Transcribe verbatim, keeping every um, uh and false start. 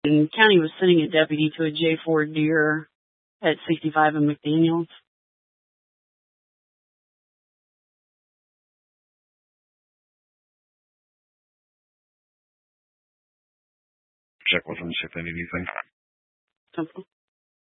The county was sending a deputy to a J four Deer at sixty-five and McDaniels. Check with them, see if they need anything. Something.